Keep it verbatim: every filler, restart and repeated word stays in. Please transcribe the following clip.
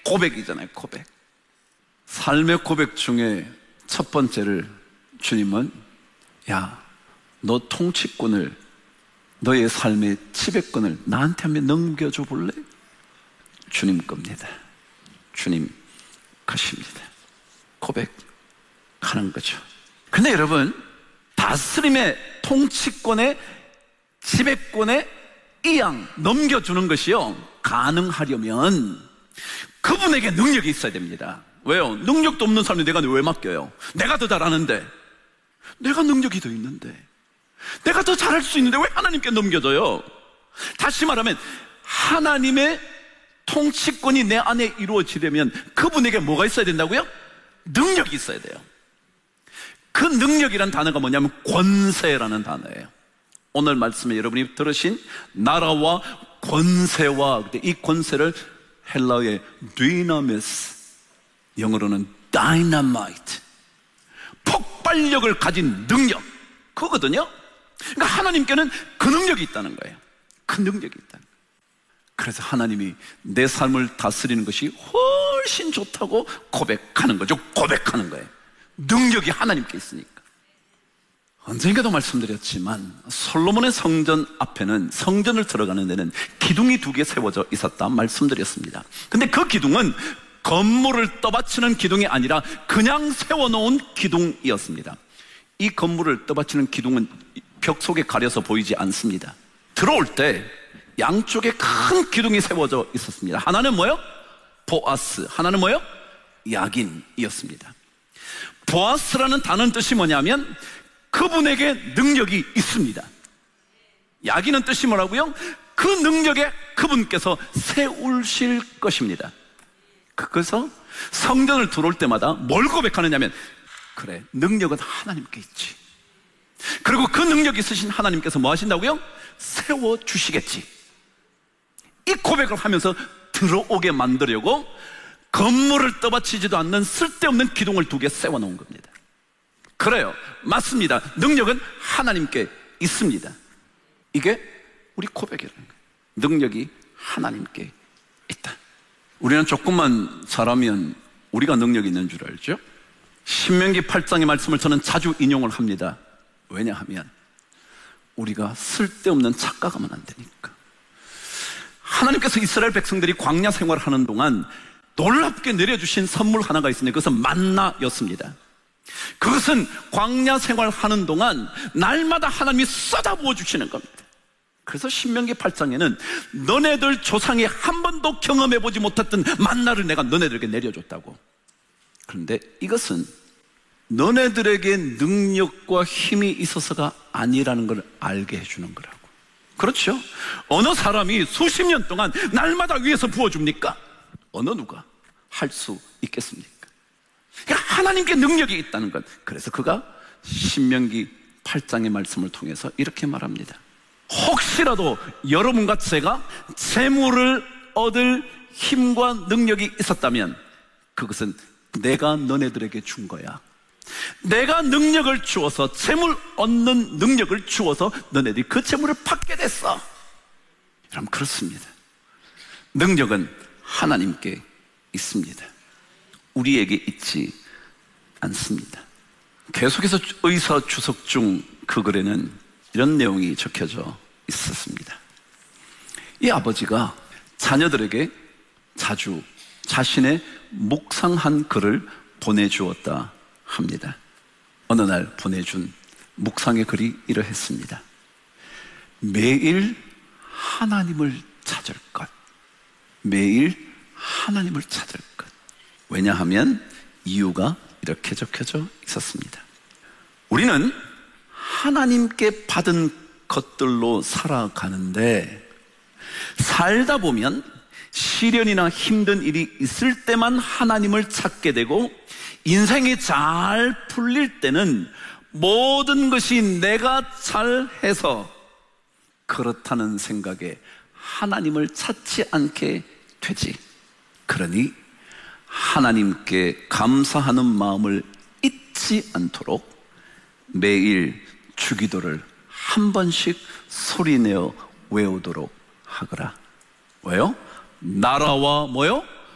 고백이잖아요. 고백. 삶의 고백 중에 첫 번째를 주님은 야, 너 통치권을, 너의 삶의 지배권을 나한테 한번 넘겨줘 볼래? 주님 겁니다. 주님 것입니다. 고백하는 거죠. 근데 여러분, 다스림의 통치권의 지배권의 이 양 넘겨주는 것이요, 가능하려면 그분에게 능력이 있어야 됩니다. 왜요? 능력도 없는 사람이 내가 왜 맡겨요? 내가 더 잘하는데, 내가 능력이 더 있는데, 내가 더 잘할 수 있는데 왜 하나님께 넘겨줘요? 다시 말하면 하나님의 통치권이 내 안에 이루어지려면 그분에게 뭐가 있어야 된다고요? 능력이 있어야 돼요. 그 능력이란 단어가 뭐냐면 권세라는 단어예요. 오늘 말씀에 여러분이 들으신 나라와 권세와, 이 권세를 헬라어의 dynamis, 영어로는 dynamite, 폭발력을 가진 능력, 그거거든요. 그러니까 하나님께는 그 능력이 있다는 거예요. 그 능력이 있다는 거예요. 그래서 하나님이 내 삶을 다스리는 것이 훨씬 좋다고 고백하는 거죠. 고백하는 거예요. 능력이 하나님께 있으니까. 언젠가도 말씀드렸지만 솔로몬의 성전 앞에는, 성전을 들어가는 데는 기둥이 두 개 세워져 있었다 말씀드렸습니다. 근데 그 기둥은 건물을 떠받치는 기둥이 아니라 그냥 세워놓은 기둥이었습니다. 이 건물을 떠받치는 기둥은 벽 속에 가려서 보이지 않습니다. 들어올 때 양쪽에 큰 기둥이 세워져 있었습니다. 하나는 뭐요? 보아스, 하나는 뭐요? 야긴이었습니다. 보아스라는 단어는 뜻이 뭐냐면 그분에게 능력이 있습니다. 야긴은 뜻이 뭐라고요? 그 능력에 그분께서 세우실 것입니다. 그래서 성전을 들어올 때마다 뭘 고백하느냐면, 그래, 능력은 하나님께 있지. 그리고 그 능력이 있으신 하나님께서 뭐 하신다고요? 세워주시겠지. 이 고백을 하면서 들어오게 만들려고 건물을 떠받치지도 않는 쓸데없는 기둥을 두 개 세워놓은 겁니다. 그래요, 맞습니다. 능력은 하나님께 있습니다. 이게 우리 고백이라는 거예요. 능력이 하나님께 있다. 우리는 조금만 잘하면 우리가 능력이 있는 줄 알죠? 신명기 팔 장의 말씀을 저는 자주 인용을 합니다. 왜냐하면 우리가 쓸데없는 착각하면 안 되니까. 하나님께서 이스라엘 백성들이 광야 생활하는 동안 놀랍게 내려주신 선물 하나가 있습니다. 그것은 만나였습니다. 그것은 광야 생활하는 동안 날마다 하나님이 쏟아부어 주시는 겁니다. 그래서 신명기 팔 장에는 너네들 조상이 한 번도 경험해보지 못했던 만나를 내가 너네들에게 내려줬다고. 그런데 이것은 너네들에게 능력과 힘이 있어서가 아니라는 걸 알게 해주는 거라고. 그렇죠? 어느 사람이 수십 년 동안 날마다 위에서 부어줍니까? 어느 누가 할 수 있겠습니까? 그러니까 하나님께 능력이 있다는 것. 그래서 그가 신명기 팔 장의 말씀을 통해서 이렇게 말합니다. 혹시라도 여러분과 제가 재물을 얻을 힘과 능력이 있었다면 그것은 내가 너네들에게 준 거야. 내가 능력을 주어서, 재물 얻는 능력을 주어서 너네들이 그 재물을 받게 됐어. 여러분, 그렇습니다. 능력은 하나님께 있습니다. 우리에게 있지 않습니다. 계속해서 의사 주석 중 그 글에는 이런 내용이 적혀져 있었습니다. 이 아버지가 자녀들에게 자주 자신의 묵상한 글을 보내주었다 합니다. 어느 날 보내준 묵상의 글이 이러했습니다. 매일 하나님을 찾을 것. 매일 하나님을 찾을 것. 왜냐하면 이유가 이렇게 적혀져 있었습니다. 우리는 하나님께 받은 것들로 살아가는데 살다 보면 시련이나 힘든 일이 있을 때만 하나님을 찾게 되고 인생이 잘 풀릴 때는 모든 것이 내가 잘해서 그렇다는 생각에 하나님을 찾지 않게 되지. 그러니 하나님께 감사하는 마음을 잊지 않도록 매일 주기도를 한 번씩 소리내어 외우도록 하거라. 왜요? 나라와 뭐요?